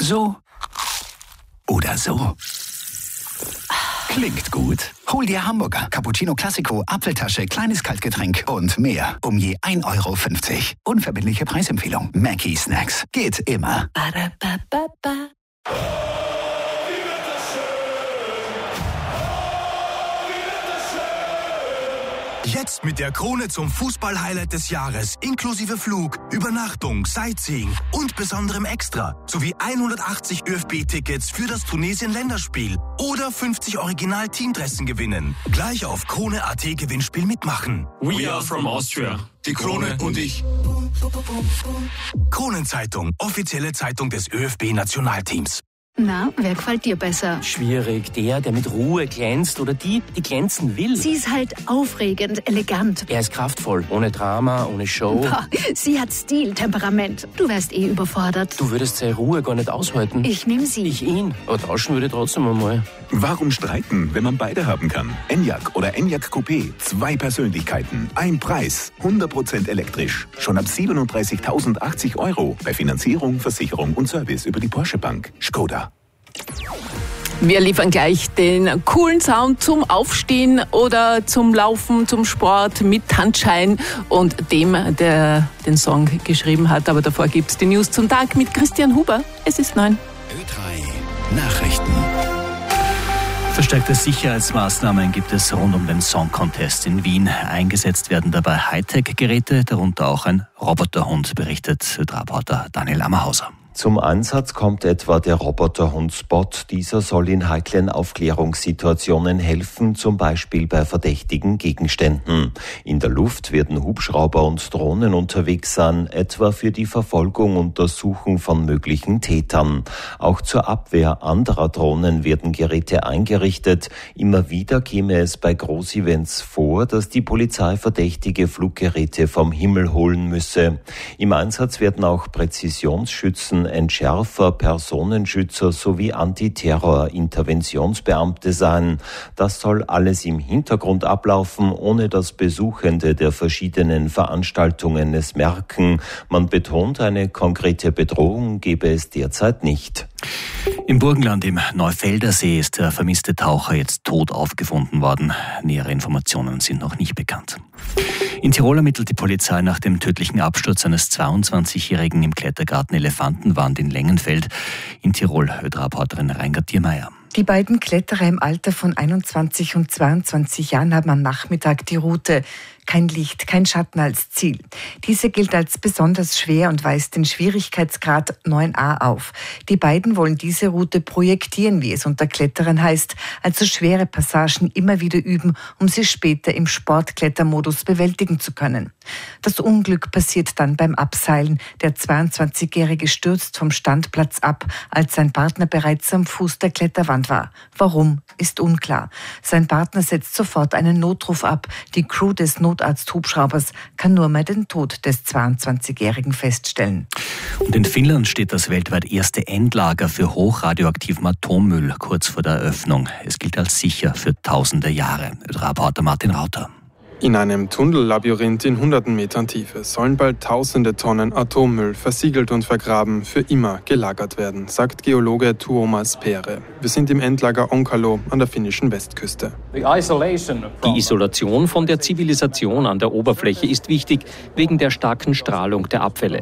So oder so. Klingt gut. Hol dir Hamburger, Cappuccino Classico, Apfeltasche, kleines Kaltgetränk und mehr um je 1,50 Euro. Unverbindliche Preisempfehlung. Mackie Snacks. Geht immer. Ba-da-ba-ba-ba. Jetzt mit der Krone zum Fußball-Highlight des Jahres, inklusive Flug, Übernachtung, Sightseeing und besonderem Extra, sowie 180 ÖFB-Tickets für das Tunesien-Länderspiel oder 50 Original-Teamdressen gewinnen. Gleich auf Krone.at Gewinnspiel mitmachen. We are from Austria. Die Krone und ich. Kronenzeitung, offizielle Zeitung des ÖFB-Nationalteams. Na, wer gefällt dir besser? Schwierig. Der mit Ruhe glänzt oder die glänzen will. Sie ist halt aufregend, elegant. Er ist kraftvoll, ohne Drama, ohne Show. Boah, sie hat Stil, Temperament. Du wärst überfordert. Du würdest seine Ruhe gar nicht aushalten. Ich nehm sie. Ich ihn. Aber tauschen würde ich trotzdem einmal. Warum streiten, wenn man beide haben kann? Enyaq oder Enyaq Coupé. 2 Persönlichkeiten, ein Preis. 100% elektrisch. Schon ab 37.080 Euro. Bei Finanzierung, Versicherung und Service über die Porsche Bank. Skoda. Wir liefern gleich den coolen Sound zum Aufstehen oder zum Laufen, zum Sport mit Handschein und dem, der den Song geschrieben hat. Aber davor gibt's die News zum Tag mit Christian Huber. Es ist 9. Ö3 Nachrichten. Verstärkte Sicherheitsmaßnahmen gibt es rund um den Song Contest in Wien. Eingesetzt werden dabei Hightech-Geräte, darunter auch ein Roboterhund, berichtet Ö3-Reporter Daniel Ammerhauser. Zum Einsatz kommt etwa der Roboterhund Spot. Dieser soll in heiklen Aufklärungssituationen helfen, zum Beispiel bei verdächtigen Gegenständen. In der Luft werden Hubschrauber und Drohnen unterwegs sein, etwa für die Verfolgung und Untersuchung von möglichen Tätern. Auch zur Abwehr anderer Drohnen werden Geräte eingerichtet. Immer wieder käme es bei Großevents vor, dass die Polizei verdächtige Fluggeräte vom Himmel holen müsse. Im Einsatz werden auch Präzisionsschützen, Entschärfer, Personenschützer sowie Antiterror-Interventionsbeamte sein. Das soll alles im Hintergrund ablaufen, ohne dass Besuchende der verschiedenen Veranstaltungen es merken. Man betont, eine konkrete Bedrohung gebe es derzeit nicht. Im Burgenland im Neufeldersee ist der vermisste Taucher jetzt tot aufgefunden worden. Nähere Informationen sind noch nicht bekannt. In Tirol ermittelt die Polizei nach dem tödlichen Absturz eines 22-Jährigen im Klettergarten Elefantenwand in Längenfeld. In Tirol, Ö3-Reporterin Reingard Diermeier. Die beiden Kletterer im Alter von 21 und 22 Jahren haben am Nachmittag die Route Kein Licht, kein Schatten als Ziel. Diese gilt als besonders schwer und weist den Schwierigkeitsgrad 9a auf. Die beiden wollen diese Route projektieren, wie es unter Kletterern heißt, also schwere Passagen immer wieder üben, um sie später im Sportklettermodus bewältigen zu können. Das Unglück passiert dann beim Abseilen. Der 22-Jährige stürzt vom Standplatz ab, als sein Partner bereits am Fuß der Kletterwand war. Warum, ist unklar. Sein Partner setzt sofort einen Notruf ab. Die Crew des Notarzt-Hubschraubers kann nur mehr den Tod des 22-Jährigen feststellen. Und in Finnland steht das weltweit erste Endlager für hochradioaktiven Atommüll kurz vor der Eröffnung. Es gilt als sicher für tausende Jahre. Reporter Martin Rauter. In einem Tunnellabyrinth in hunderten Metern Tiefe sollen bald tausende Tonnen Atommüll versiegelt und vergraben für immer gelagert werden, sagt Geologe Tuomas Pere. Wir sind im Endlager Onkalo an der finnischen Westküste. Die Isolation von der Zivilisation an der Oberfläche ist wichtig, wegen der starken Strahlung der Abfälle.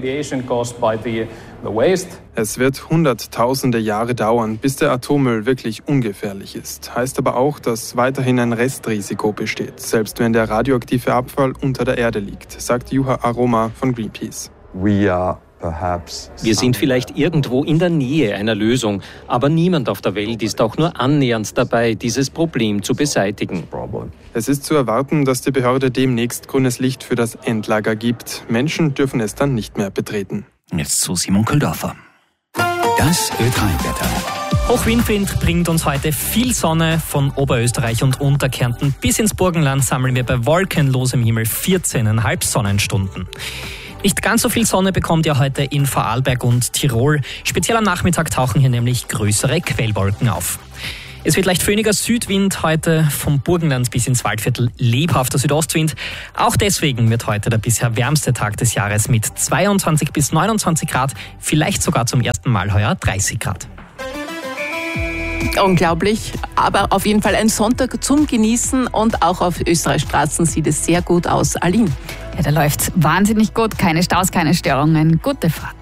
Es wird hunderttausende Jahre dauern, bis der Atommüll wirklich ungefährlich ist. Heißt aber auch, dass weiterhin ein Restrisiko besteht, selbst wenn der radioaktive Abfall unter der Erde liegt, sagt Juha Aroma von Greenpeace. Wir sind vielleicht irgendwo in der Nähe einer Lösung, aber niemand auf der Welt ist auch nur annähernd dabei, dieses Problem zu beseitigen. Es ist zu erwarten, dass die Behörde demnächst grünes Licht für das Endlager gibt. Menschen dürfen es dann nicht mehr betreten. Jetzt zu Simon Köldorfer. Das Ö3-Wetter. Hochwindwind bringt uns heute viel Sonne von Oberösterreich und Unterkärnten. Bis ins Burgenland sammeln wir bei wolkenlosem Himmel 14,5 Sonnenstunden. Nicht ganz so viel Sonne bekommt ihr heute in Vorarlberg und Tirol. Speziell am Nachmittag tauchen hier nämlich größere Quellwolken auf. Es wird leicht föhniger Südwind heute vom Burgenland bis ins Waldviertel, lebhafter Südostwind. Auch deswegen wird heute der bisher wärmste Tag des Jahres mit 22 bis 29 Grad, vielleicht sogar zum ersten Mal heuer 30 Grad. Unglaublich, aber auf jeden Fall ein Sonntag zum Genießen und auch auf Österreichstraßen sieht es sehr gut aus. Aline. Ja, da läuft's wahnsinnig gut. Keine Staus, keine Störungen. Gute Fahrt.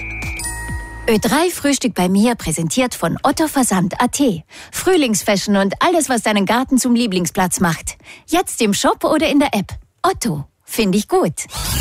Ö3 Frühstück bei mir, präsentiert von Otto Versand.at. Frühlingsfashion und alles, was deinen Garten zum Lieblingsplatz macht. Jetzt im Shop oder in der App. Otto, finde ich gut.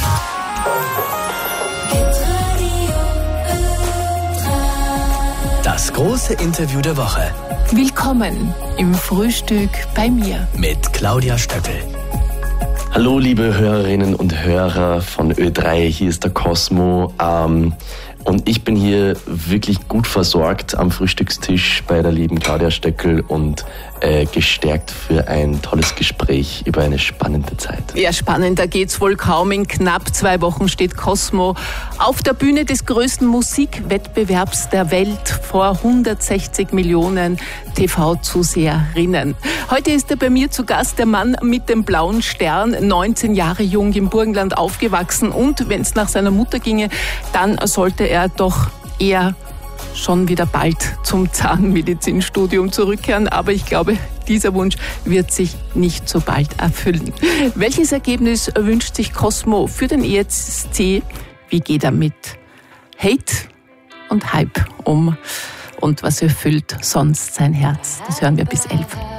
Das große Interview der Woche. Willkommen im Frühstück bei mir. Mit Claudia Stöckel. Hallo liebe Hörerinnen und Hörer von Ö3, hier ist der Cosmo. Und ich bin hier wirklich gut versorgt am Frühstückstisch bei der lieben Claudia Stöckel und gestärkt für ein tolles Gespräch über eine spannende Zeit. Ja, spannender geht's wohl kaum. In knapp 2 Wochen steht Cosmo auf der Bühne des größten Musikwettbewerbs der Welt vor 160 Millionen TV-Zuseherinnen. Heute ist er bei mir zu Gast, der Mann mit dem blauen Stern, 19 Jahre jung im Burgenland aufgewachsen und wenn es nach seiner Mutter ginge, dann sollte er doch eher schon wieder bald zum Zahnmedizinstudium zurückkehren. Aber ich glaube, dieser Wunsch wird sich nicht so bald erfüllen. Welches Ergebnis wünscht sich Cosmo für den ESC? Wie geht er mit Hate und Hype um? Und was erfüllt sonst sein Herz? Das hören wir bis 11.